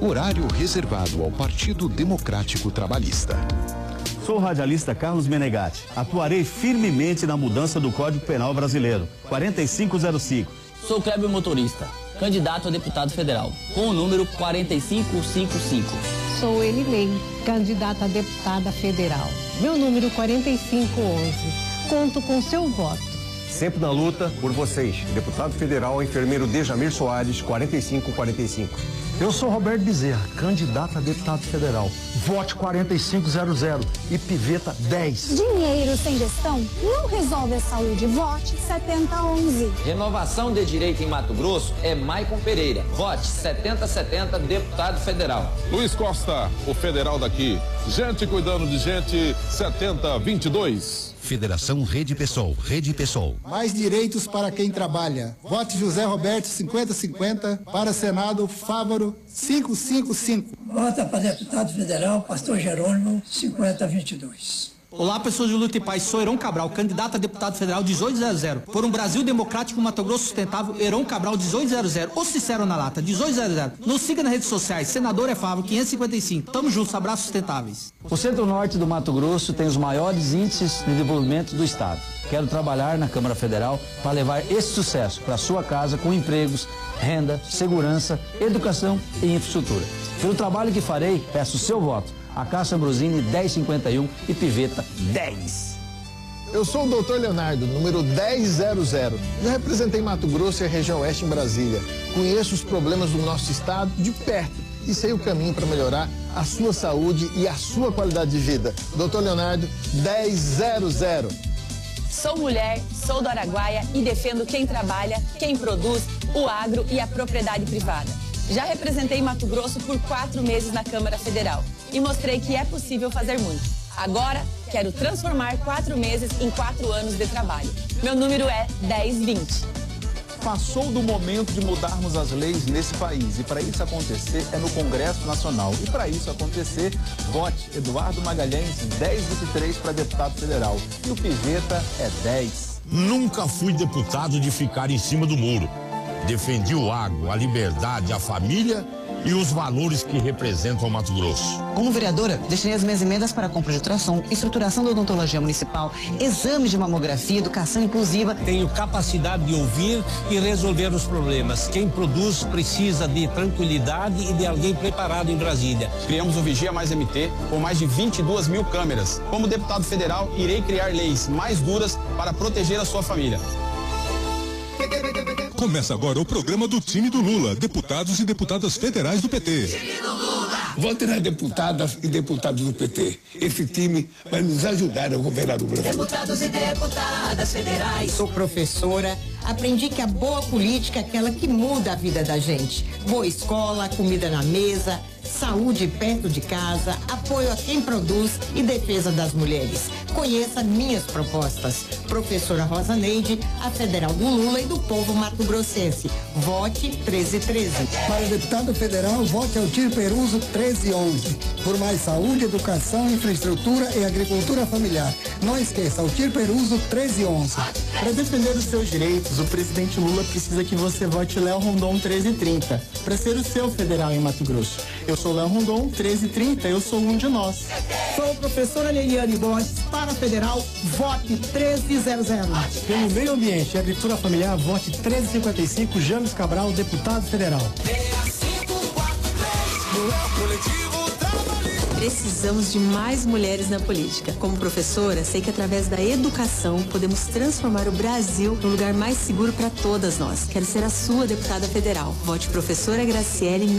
Horário reservado ao Partido Democrático Trabalhista. Sou o radialista Carlos Menegatti. Atuarei firmemente na mudança do Código Penal brasileiro. 4505. Sou Kleber Motorista, candidato a deputado federal, com o número 4555. Sou Elilei, candidata a deputada federal. Meu número 4511. Conto com seu voto. Sempre na luta por vocês. Deputado federal, enfermeiro Dejamir Soares, 4545. Eu sou Roberto Bezerra, candidato a deputado federal. Vote 4500 e piveta 10. Dinheiro sem gestão não resolve a saúde. Vote 7011. Renovação de direito em Mato Grosso é Maicon Pereira. Vote 7070, deputado federal. Luiz Costa, o federal daqui. Gente cuidando de gente, 7022. Federação Rede Pessoal, Rede Pessoal. Mais direitos para quem trabalha. Vote José Roberto 5050, para Senado Fávaro 555. Vota para deputado federal, Pastor Jerônimo 5022. Olá, pessoas de luta e paz. Sou Heron Cabral, candidato a deputado federal 1800. Por um Brasil democrático, Mato Grosso sustentável, Heron Cabral 1800. Ou sincero na lata, 1800. Nos siga nas redes sociais. Senador é Fávaro 555. Tamo juntos, abraços sustentáveis. O centro-norte do Mato Grosso tem os maiores índices de desenvolvimento do estado. Quero trabalhar na Câmara Federal para levar esse sucesso para sua casa com empregos, renda, segurança, educação e infraestrutura. Pelo trabalho que farei, peço o seu voto. A Caixa Ambrosini 1051 e piveta 10. Eu sou o Dr. Leonardo, número 1000. Já representei Mato Grosso e a região oeste em Brasília. Conheço os problemas do nosso estado de perto e sei o caminho para melhorar a sua saúde e a sua qualidade de vida. Dr. Leonardo 1000. Sou mulher, sou do Araguaia e defendo quem trabalha, quem produz, o agro e a propriedade privada. Já representei Mato Grosso por 4 meses na Câmara Federal e mostrei que é possível fazer muito. Agora, quero transformar 4 meses em 4 anos de trabalho. Meu número é 1020. Passou do momento de mudarmos as leis nesse país e para isso acontecer é no Congresso Nacional. E para isso acontecer, vote Eduardo Magalhães 1023 para deputado federal. E o piveta é 10. Nunca fui deputado de ficar em cima do muro. Defendi o agro, a liberdade, a família e os valores que representam o Mato Grosso. Como vereadora, destinei as minhas emendas para a compra de ultrassom, estruturação da odontologia municipal, exames de mamografia, educação inclusiva. Tenho capacidade de ouvir e resolver os problemas. Quem produz precisa de tranquilidade e de alguém preparado em Brasília. Criamos o Vigia Mais MT com mais de 22 mil câmeras. Como deputado federal, irei criar leis mais duras para proteger a sua família. Começa agora o programa do time do Lula, deputados e deputadas federais do PT. Time do Lula! Vote nas deputadas e deputados do PT. Esse time vai nos ajudar a governar o Brasil. Deputados e deputadas federais. Sou professora, aprendi que a boa política é aquela que muda a vida da gente. Boa escola, comida na mesa, saúde perto de casa, apoio a quem produz e defesa das mulheres. Conheça minhas propostas. Professora Rosa Neide, a federal do Lula e do povo mato-grossense. Vote 1313. Para deputado federal, vote Altir Peruso 1311. Por mais saúde, educação, infraestrutura e agricultura familiar. Não esqueça, Altir Peruso 1311. Para defender os seus direitos, o presidente Lula precisa que você vote Léo Rondon 1330, para ser o seu federal em Mato Grosso. Eu sou Léo Rondon 1330, eu sou um de nós. Sou a professora Leiliane Borges, para federal, vote 1300. Pelo meio ambiente e agricultura familiar, vote 1355, James Cabral, deputado federal. 6543, Precisamos de mais mulheres na política. Como professora, sei que através da educação podemos transformar o Brasil num lugar mais seguro para todas nós. Quero ser a sua deputada federal. Vote professora Graciele